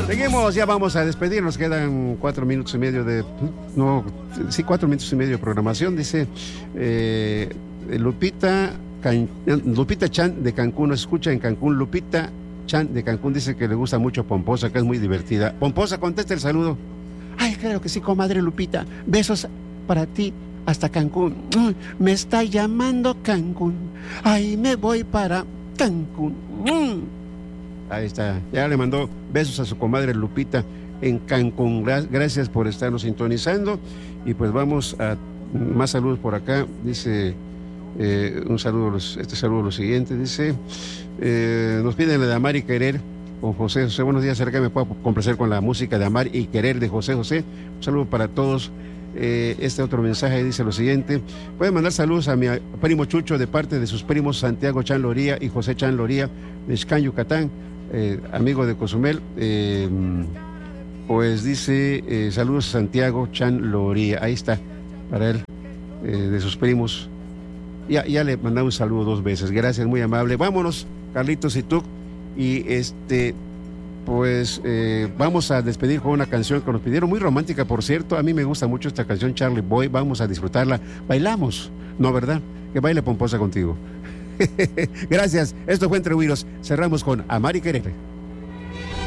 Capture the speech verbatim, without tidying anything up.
Seguimos, ya vamos a despedir, nos quedan cuatro minutos y medio de, no, sí, cuatro minutos y medio de programación, dice eh, Lupita, Can, Lupita Chan de Cancún, nos escucha en Cancún. Lupita Chan de Cancún dice que le gusta mucho Pomposa, que es muy divertida. Pomposa, contesta el saludo. Ay, claro que sí, comadre Lupita, besos para ti hasta Cancún. Me está llamando Cancún, ay, me voy para Cancún. Ahí está, ya le mandó besos a su comadre Lupita en Cancún. Gracias por estarnos sintonizando. Y pues vamos a más saludos por acá. Dice eh, un saludo, este saludo lo siguiente, dice eh, nos piden la de Amar y Querer con José José. Buenos días, ¿será que me puedo complacer con la música de Amar y Querer de José José? Un saludo para todos. Eh, este otro mensaje dice lo siguiente: pueden mandar saludos a mi primo Chucho de parte de sus primos Santiago Chan Loría y José Chan Loría de Xcán, Yucatán, eh, amigo de Cozumel. Eh, pues dice eh, saludos a Santiago Chan Loría, ahí está, para él, eh, de sus primos. Ya, ya le mandamos un saludo dos veces, gracias, muy amable. Vámonos, Carlitos y tú, y este... pues eh, vamos a despedir con una canción que nos pidieron, muy romántica, por cierto. A mí me gusta mucho esta canción, Charlie Boy. Vamos a disfrutarla. Bailamos, ¿no, verdad? Que baile Pomposa contigo. Gracias. Esto fue Entre Huiros. Cerramos con Amar y Querer.